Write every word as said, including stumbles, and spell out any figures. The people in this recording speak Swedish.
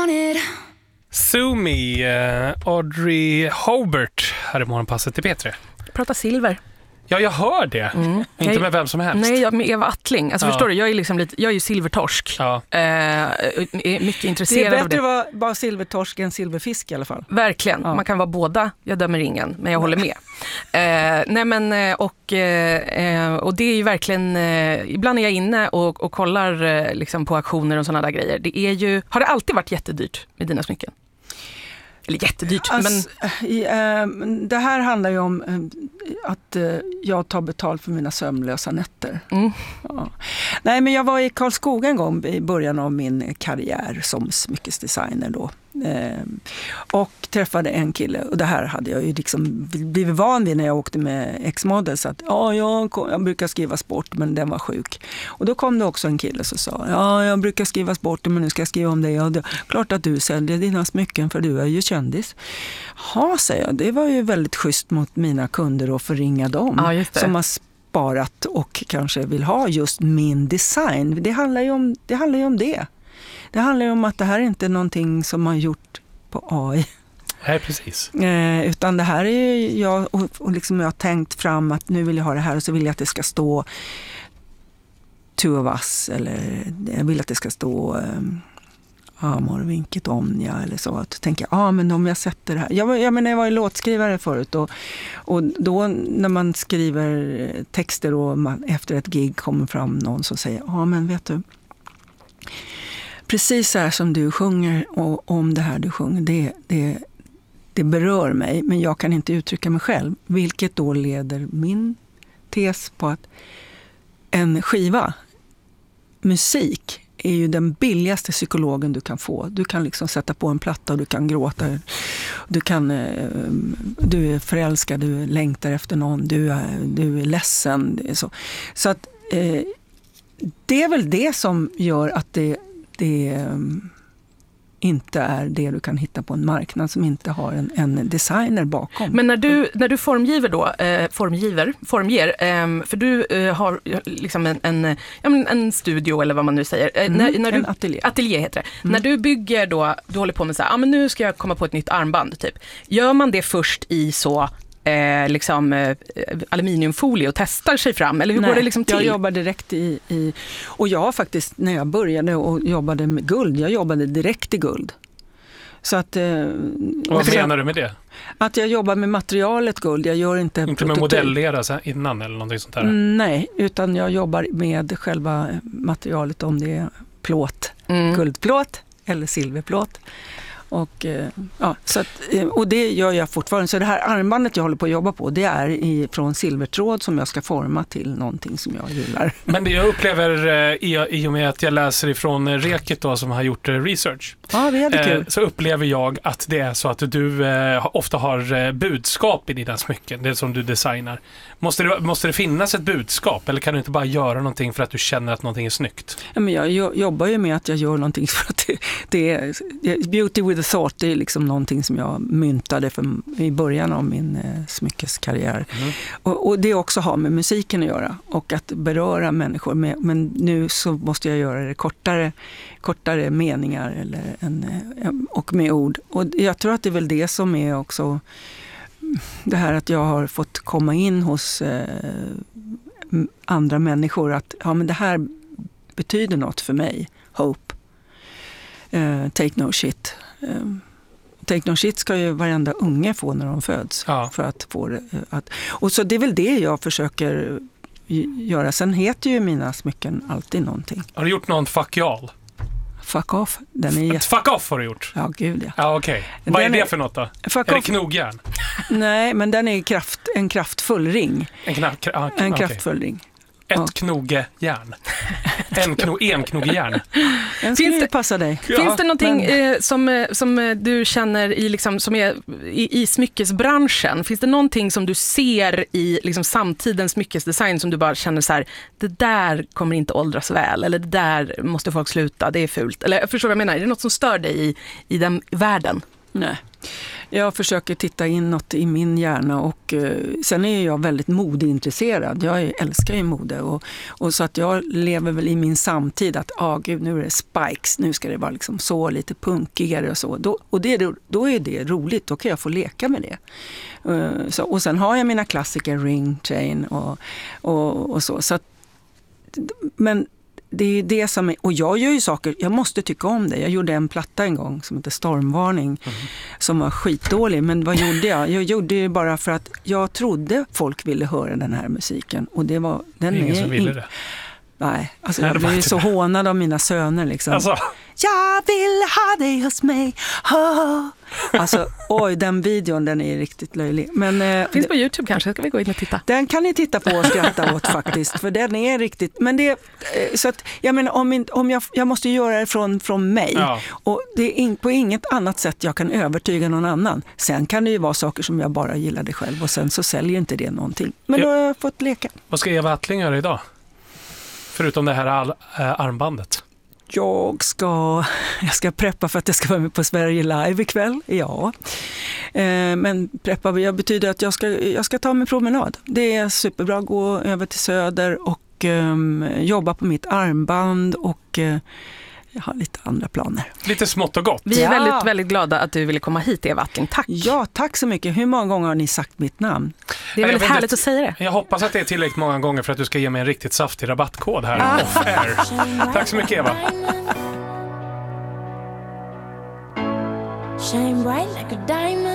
wanted. Sue Me, uh, Audrey Hobart här i morgonpasset till P tre. Prata silver. Ja, jag hör det. Mm. Inte jag, med vem som helst. Nej, jag med Eva Attling. Alltså ja. förstår du, jag är liksom lite, jag är ju silvertorsk. Ja. Eh, är mycket intresserad av det. Det är bättre att vara bara silvertorsk än silverfisk i alla fall. Verkligen. Ja. Man kan vara båda. Jag dömer ingen, men jag håller med. Eh, nej men och eh, och det är ju verkligen eh, ibland är jag inne och, och kollar eh, liksom på auktioner och såna där grejer. Det är ju, har det alltid varit jättedyrt med dina smycken? Eller jättedyrt, alltså, men... I, äh, det här handlar ju om äh, att äh, jag tar betalt för mina sömnlösa nätter. Mm. Ja. Nej, men jag var i Karlskoga en gång i början av min karriär som smyckesdesigner då. Eh, och träffade en kille, och det här hade jag ju liksom blivit van vid när jag åkte med X-Models, att ja, jag, jag brukar skriva sport men den var sjuk. Och då kom det också en kille som sa, ja, jag brukar skriva sport men nu ska jag skriva om det. Ja, det klart att du säljer dina smycken för du är ju kändis. Ja, säger jag, det var ju väldigt schysst mot mina kunder och förringa dem ja, just det. Som har sparat och kanske vill ha just min design. Det handlar ju om det. Handlar ju om det. Det handlar ju om att det här är inte någonting som man gjort på A I. Nej, precis. Eh, utan det här är ju jag, och, och liksom jag har tänkt fram att nu vill jag ha det här och så vill jag att det ska stå two of us, eller jag vill att det ska stå um, Amor, Vinket, Omnia eller så. Att tänka, ja ah, men om jag sätter det här. Jag, jag menar, jag var ju låtskrivare förut och, och då när man skriver texter och man, efter ett gig kommer fram någon som säger, ja ah, men vet du, precis så här som du sjunger och om det här du sjunger, det, det, det berör mig, men jag kan inte uttrycka mig själv. Vilket då leder min tes på att en skiva, musik, är ju den billigaste psykologen du kan få. Du kan liksom sätta på en platta och du kan gråta. Du, kan, du är förälskad, du längtar efter någon, du är, du är ledsen. Så, så att eh, det är väl det som gör att det det um, inte är det du kan hitta på en marknad som inte har en, en designer bakom. Men när du, när du formgiver då, eh, formgiver, formger, eh, för du eh, har liksom en, en, ja, men en studio eller vad man nu säger. Eh, mm, när, när du, en ateljé. Ateljé heter det. Mm. När du bygger då, du håller på med så här, ah, men nu ska jag komma på ett nytt armband typ. Gör man det först i så Eh, liksom, eh, aluminiumfolie och testar sig fram? Eller hur Nej, går det liksom till? Jag jobbar direkt i, i... Och jag faktiskt, när jag började och jobbade med guld, jag jobbade direkt i guld. Så att... Eh, Vad menar du med det? Att jag jobbar med materialet guld. Jag gör inte... Inte med modellera innan eller någonting sånt där? Mm, nej, utan jag jobbar med själva materialet, om det är plåt, mm. guldplåt eller silverplåt. Och, ja, så att, och det gör jag fortfarande. Så det här armbandet jag håller på att jobba på, det är i, från silvertråd som jag ska forma till någonting som jag gillar. Men det jag upplever i, i och med att jag läser ifrån Reket då, som har gjort research, ja, det är det kul. så upplever jag att det är så att du eh, ofta har budskap i dina smycken, det som du designar. Måste det, måste det finnas ett budskap eller kan du inte bara göra någonting för att du känner att någonting är snyggt? Ja, men jag jobbar ju med att jag gör någonting för att det, det är beauty with a thought, det är liksom någonting som jag myntade för, i början av min eh, smyckeskarriär. Mm. Och, och det också har med musiken att göra och att beröra människor med, men nu så måste jag göra det kortare, kortare meningar eller en, och med ord. Och jag tror att det är väl det som är också det här att jag har fått komma in hos eh, andra människor, att ja, men det här betyder något för mig. Hope. Uh, take no shit. Uh, take no shit ska ju varenda unge få när de föds. Ja. För att få det, att, och så det är väl det jag försöker göra. Sen heter ju mina smycken alltid någonting. Har du gjort någon fuck y'all? Fuck off. Den är jätte... Fuck off har du gjort? Ja, gud ja. Ja, okej. Okay. Vad är det för något då? Fuck är off. det knogjärn? Nej, men den är kraft, en kraftfull ring. En, kna- kra- ah, en okay. kraftfull ring. Ett ja. knogejärn. En, kno- en knogjärn. Den skulle det passa dig. Finns ja, det någonting men... eh, som, som du känner i, liksom, som är i, i smyckesbranschen? Finns det någonting som du ser i liksom, samtidens smyckesdesign som du bara känner så här, det där kommer inte åldras väl, eller det där måste folk sluta, det är fult. Eller jag förstår vad jag menar, är det något som stör dig i, i den världen? Nej. Jag försöker titta inåt i min hjärna och eh, sen är jag väldigt modeintresserad. Jag är, älskar ju mode och, och så att jag lever väl i min samtid att ah, gud, nu är det spikes, nu ska det vara liksom så lite punkigare och så. Då, och det, då är det roligt, då kan jag få leka med det. Uh, så, och sen har jag mina klassiker, ring, chain och, och, och så. så att, men det är det som är, och jag gör ju saker, jag måste tycka om det. Jag gjorde en platta en gång som heter Stormvarning mm. som var skitdålig, men vad gjorde jag? Jag gjorde det bara för att jag trodde folk ville höra den här musiken och det var den ingen är som ville in... det. Nej, alltså jag blev så hånad av mina söner liksom. Alltså. Jag vill ha dig hos mig. Oh. Alltså, oj, den videon, den är riktigt löjlig. Men, eh, finns på YouTube kanske, ska vi gå in och titta? Den kan ni titta på och skratta åt faktiskt, för den är riktigt, men det, eh, så att, jag menar, om, in, om jag, jag måste göra det från, från mig, ja. och det är in, på inget annat sätt jag kan övertyga någon annan. Sen kan det ju vara saker som jag bara gillade själv och sen så säljer inte det någonting. Men ja. Då har jag fått leka. Vad ska Eva Attling göra idag? Förutom det här all, äh, armbandet. Jag ska, jag ska preppa för att jag ska vara med på Sverige Live ikväll. Ja. Eh, men preppa jag betyder att jag ska, jag ska ta mig promenad. Det är superbra att gå över till Söder och eh, jobba på mitt armband och eh, jag har lite andra planer. Lite smått och gott. Vi är ja. väldigt, väldigt glada att du ville komma hit, Eva Attling. Tack. Ja, tack så mycket. Hur många gånger har ni sagt mitt namn? Det är väldigt härligt att säga det. Jag hoppas att det är tillräckligt många gånger för att du ska ge mig en riktigt saftig rabattkod här. Ah. Off air. Tack så mycket, Eva. Shine bright like a diamond.